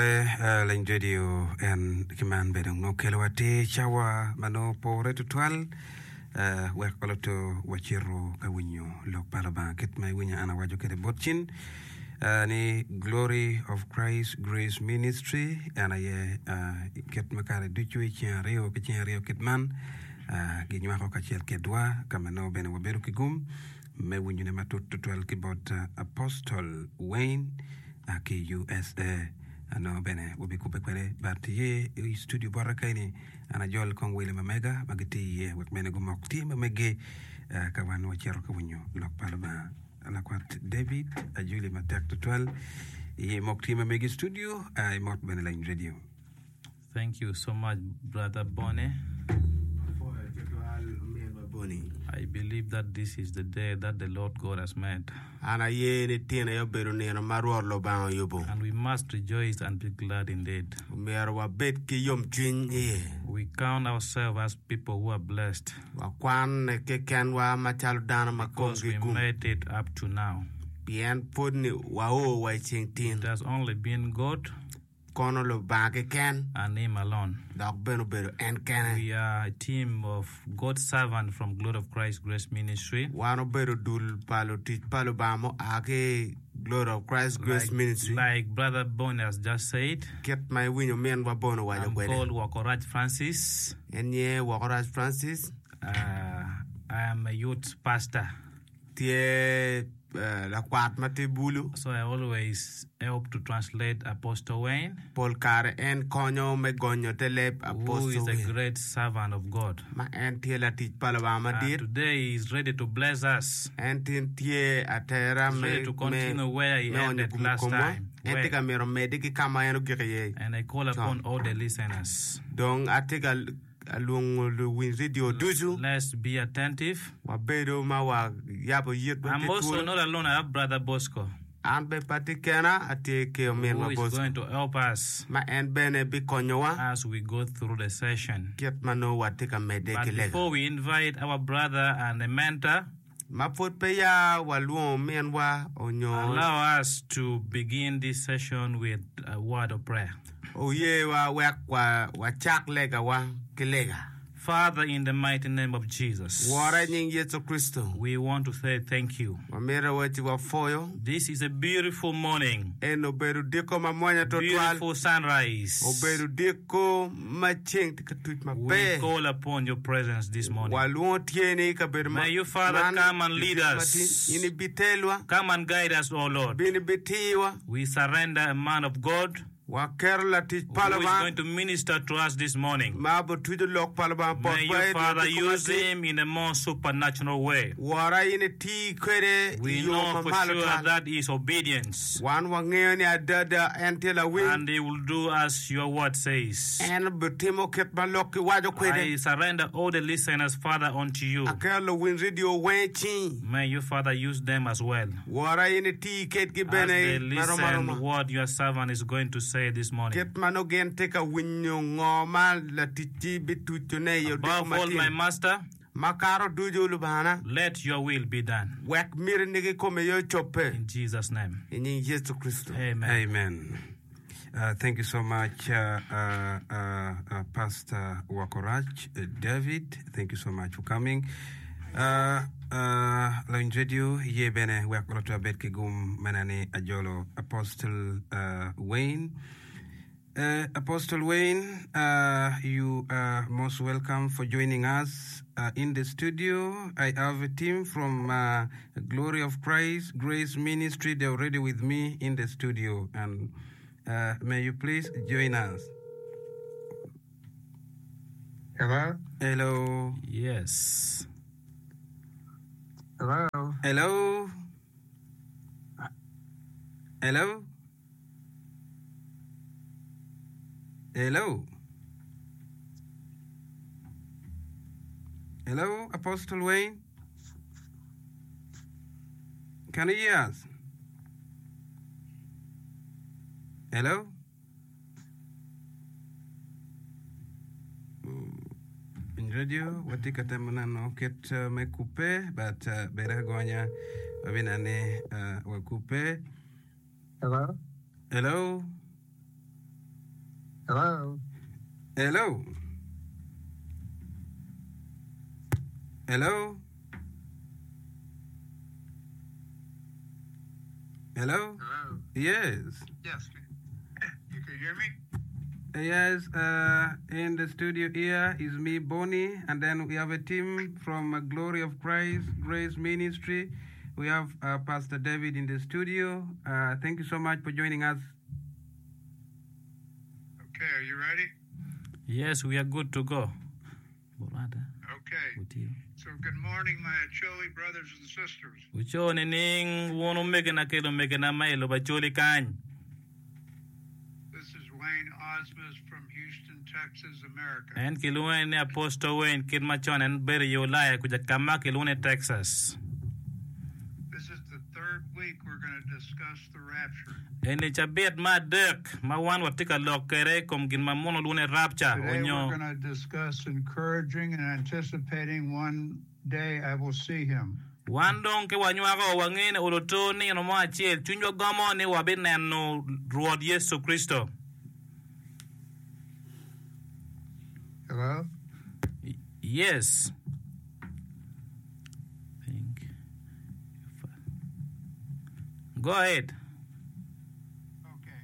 Len radio and kiman bedong no kelawati chawa mano pore tutwal wek paloto wachiro kawinyo lok palaba ket mai winya ana wajo kede botchin ni Glory of Christ Grace Ministry ana ye ket makare duchu chiario ket man ginywa ko kachel kedwa kamano bene waberu kigum me winyo ne matut tutwal kibot Apostle Wayne aki USA ano bene wobi kupe kwele but ye studio barakaini ana jol kong wile mamega magiti ye wak mene gumok ti mamege kawan wachero kawunyo lok palaba ana kwat David ajuli matak tutwal ye mok ti mamege studio ay mok bene line radio. Thank you so much, Brother Bonnie. I believe that this is the day that the Lord God has made. And we must rejoice and be glad indeed. We count ourselves as people who are blessed because we made it up to now. It has only been God and Him alone. We are a team of God's servants from Glory of Christ Grace Ministry. Glory of Christ Grace Ministry. Like Brother Bonnie has just said, I'm called Wakoraj Francis. I am a youth pastor. So I always help to translate Apostle Wayne, who is a great servant of God. And today he is ready to bless us. He's ready to continue where he ended last time. And I call upon all the listeners. Let's be attentive. I'm also not alone. I have Brother Bosco, who is going to help us as we go through the session. But before we invite our brother and the mentor, allow us to begin this session with a word of prayer. Father, in the mighty name of Jesus, we want to say thank you. This is a beautiful morning, beautiful sunrise. We call upon your presence this morning. May you, Father, come and lead us. Come and guide us, O Lord. We surrender a man of God who is going to minister to us this morning. May you, Father, use him in a more supernatural way. We know for sure that is obedience. And he will do as your word says. I surrender all the listeners, Father, unto you. May you, Father, use them as well. As they listen what your servant is going to say this morning. Above all, my Master, let your will be done. In Jesus' name. Amen. Amen. Thank you so much, Pastor Wakoraj, David. Thank you so much for coming. Line radio ye bene wakolota betke gum manane ajolo Apostle Wayne. Apostle Wayne, you are most welcome for joining us in the studio. I have a team from Glory of Christ Grace Ministry. They're already with me in the studio, and may you please join us. Hello? Hello. Yes. Hello? Hello? Hello? Hello? Hello, Apostle Wayne? Can you hear us? Hello? In radio, watika temana no ket me coupe, but bera gonya wabinane wa coupe. Hello? Hello? Hello. Hello. Hello. Hello. Hello. Yes. Yes. You can hear me? Yes, in the studio here is me, Bonnie, and then we have a team from Glory of Christ, Grace Ministry. We have Pastor David in the studio. Thank you so much for joining us. Okay, are you ready? Yes, we are good to go. Okay. So good morning, my Acholi brothers and sisters. This is Wayne Osmus from Houston, Texas, America. And kilune Apostle Wayne Kidmachon and Berry Yolaya Kujakama Kilune, Texas. This is the third week we're going to discuss the rapture. And it's a bit my dirk. My one will take a look come gin my monolune rapture. Today we're going to discuss encouraging and anticipating one day I will see him. One donkey wanywago wangin urotoni no machel chunyo gamo ni wabinano ruod Yesu Kristo. Hello? Yes. Go ahead. Okay.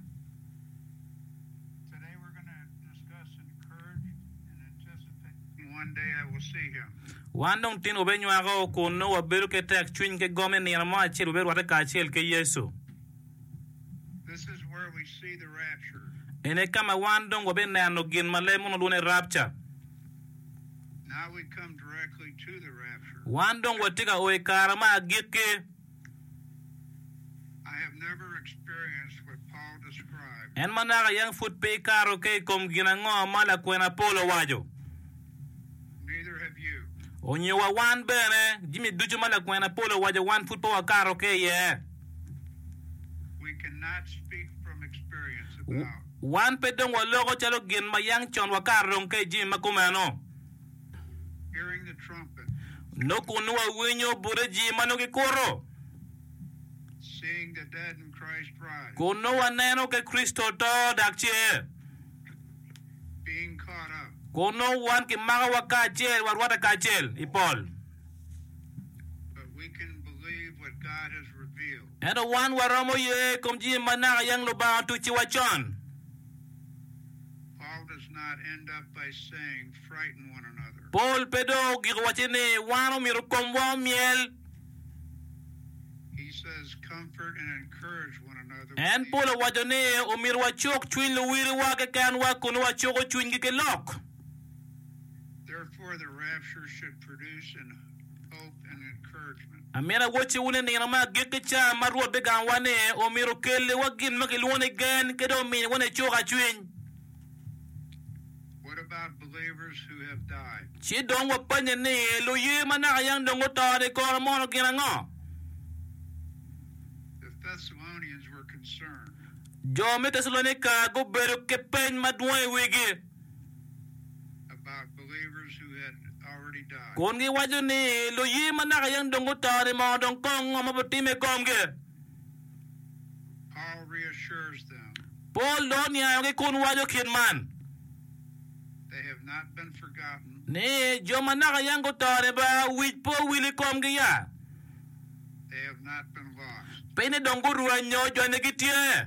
Today we're going to discuss encourage and anticipate one day I will see him. Wandong tin ubenywago kuno waberu ke tek chwin ke gome ni na machel uberu wate kachel ke Yesu. This is where we see the rapture. Ene kama wandong wabenano gin male monolune rapture. Now we come directly to the rapture. Wandong watika oekarama gike. I have never experienced what Paul described. En managa yang foot pe karo ke kom ginango mala kwena polo wajo. Neither have you. Onye wa wan bene jimi duju mala kwena polo wajo 1 foot po karo ke ye. We cannot speak from experience about. Wan pedong wa logo chalo gin mayang chon wa karo ke jimi makumano. Hearing the trumpet. No kunwa winyo bure jimi mano ke koro. Seeing the dead in Christ rise. Kuno waneno ke Kristo to dakche. Being caught up. Kuno wan ki maga wakachel warwata kachel ipol. But we can believe what God has revealed. Eno wan waromo ye komji managa yang loba tuchi wachon. Paul does not end up by saying frighten one another. Paul pedo giwachene wano mirukomwa miel. He says comfort and encourage one another. En polo wajone umir wachok chwin luwiri wake kan wakunu wachoko chwin gike lok. Therefore the rapture should produce an hope and encouragement. Amira wachi une ni nama gike cha marwa began wane umiru kele wagin makiluone gen kedo min wane choka chwin. What about believers who have died? Chi dong wapanya ne luye manaka yang dongo tade kora mono kinango. Thessalonians were concerned. Jome Thessalonica go beru ke pen madwe wege. About believers who had already died. Kongi wajone lo yi manaka yang dongo tare ma dong kong mabotime komge. Paul reassures them. Paul donya ke kun wajo kinman. They have not been forgotten. Ne jo manaka yang go tare ba wit po wili komge ya. They have not been lost. Pene dongo ruanyo jone gitie.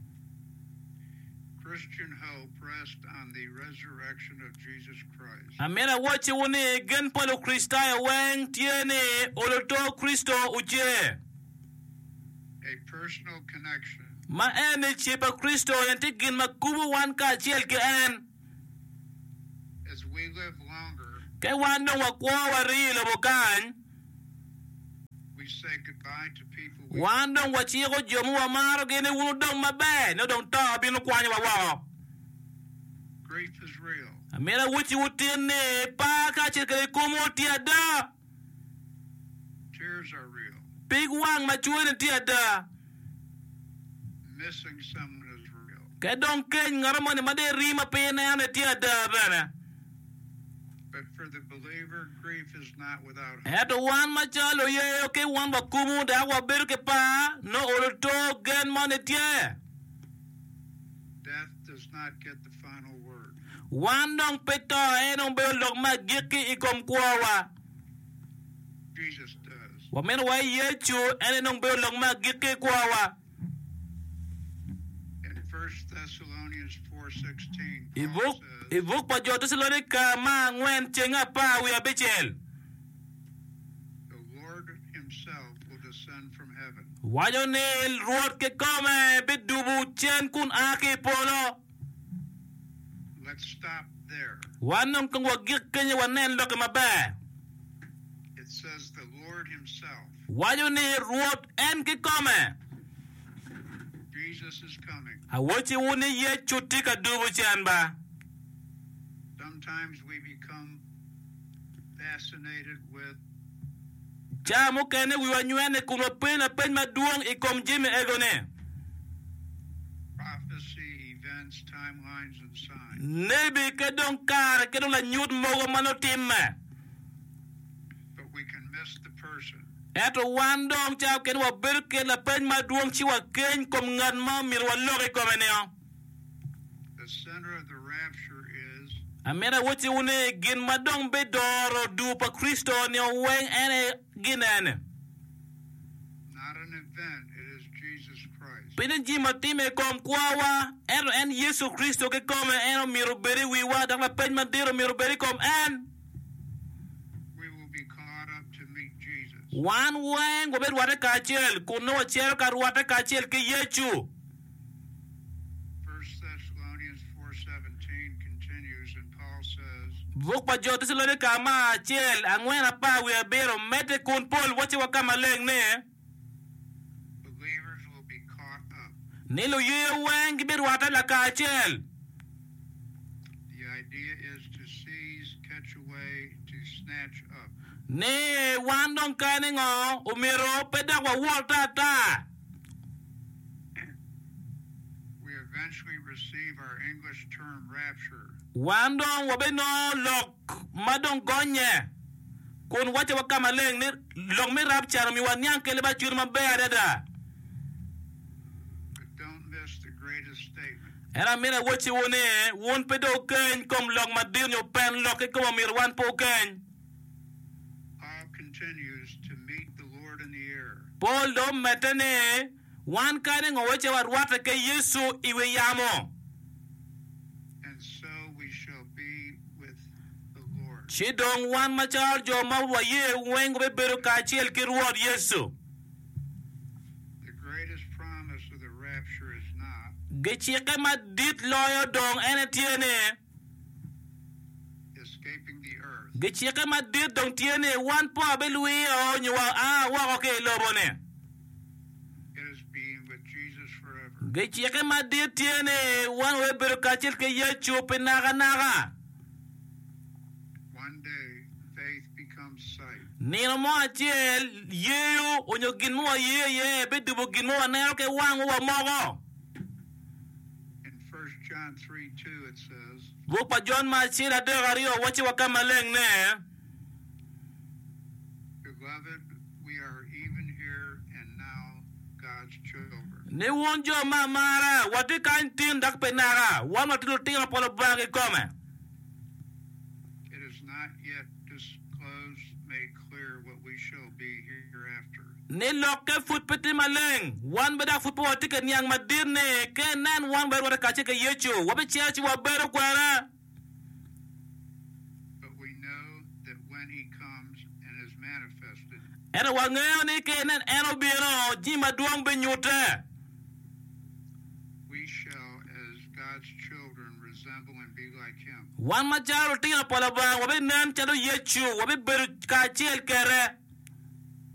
Christian hope rests on the resurrection of Jesus Christ. Amena wachi wone gen polo Krista wen tiene oloto Kristo uche. A personal connection. Ma ene chepa Kristo yantigin makubu wan ka chiel ke en. As we live longer. Ke wando wakwa wari lobokan. We say goodbye to people. Wandong wachiko jomu wa maro gene wunu dong mabe no dong ta binu kwanya wa wa. Grief is real. Amela wuchi wutine pa ka chikele kumo tiada. Tears are real. Big wang machuene tiada. Missing someone is real. Ke dong ken ngaramone made rima pene ane tiada bana. But for the believer, grief is not without hope. Eto wan machalo ye okay wan bakumu da wa beruke pa no oloto gen mone tie. death does not get the final word. Wandong peto enong beolog magiki ikom kuawa. Jesus does. Wamen wa yechu enong beolog magiki kuawa. In 1 Thessalonians 4:16, Ibuk pa jo Thessalonica ma ngwen chenga pa wi abechel. The Lord himself will descend from heaven. Wayonel ruot ke kome bidubu chen kun aki polo. Let's stop there. Wanong kung wagik kanya wanen lo kamabe. It says the Lord himself. Wayonel ruot en ke kome. Jesus is coming. Awochi wuni ye chuti ka dubu chen ba. Sometimes we become fascinated with Jamu kene wiwanyuene kuno pena pen maduong ikom jimi egone. prophecy, events, timelines, and signs. Nebi kedong kar kedong la nyut mogo manotimme. But we can miss the person. Eto wandong chao ken wa berke la pen maduong chiwa ken kom ngan mo mirwa loge komeneo. The center of the rapture is Amera wuti une gin madong bedoro du pa Kristo ni weng ene ginene. not an event, it is Jesus Christ. Pinin jima time kom kwawa eno en Yesu Kristo ke come eno miru beri wiwa dang la pen madiro miru beri kom en. We will be caught up to meet Jesus. Wan weng go bedwate kachel kuno wachero karwate kachel ke yechu. 1 Thessalonians 4:17 continues, and Paul says, Vuk pa jo Thessalonica ma chel angwena pa wi abero mete kun Paul wache wakama leng ne. believers will be caught up. Nilo ye weng bedwate la kachel. The idea is to seize, catch away, to snatch up. Ne wandong kane ngo umiro pedak wa wota ta. We eventually receive our English term rapture. Wandong wabeno lok madong gonye. Kun wache wakama leng ni lok mi rapture mi wanyang kele ba chur mabere da. But don't miss the greatest statement. Era mira wache wone won pedo ken kom lok madir nyo pen lok ke kom mir wan po ken. Paul continues to meet the Lord in the air. Paul do metene wan kane ngo wache warwata ke Yesu iwe yamo. And so we shall be with the Lord. Chidong wan machar jo mawa ye wengo be beru kachel ki ruod Yesu. The greatest promise of the rapture is not Gechike madit loyo dong ene tiene. escaping the earth. Gechike madit dong tiene wan po abelui o nywa wako ke lobone. It is being with Jesus forever. Gechike madit tiene wan we beru kachel ke Yesu penaga naga. One day, faith becomes sight. Nino mo achel yeyo onyo ginmo ye be dubo ginmo anero ke wangu wa mogo. In 1 John 3:2 it says, Bupa John ma chira de gario wachi wakama leng ne. Beloved, we are even here and now God's children. Ne wonjo mara wati kan tin dak penara wan wati tin polo bagi come. It is not yet disclosed, made clear what we shall be hereafter. Ne loke fut peti maleng wan beda fut po wati kan yang madir ne ke nan wan ber wati kache ke yechu wabe chiachi wabero kwara. But we know that when he comes and is manifested, Era wangeo ne ke nan eno biro jima duang benyute. we shall, as God's children, resemble and be like him. Wan macharo tin polo bagi wabe nan chado yechu wabe beru kache el kere.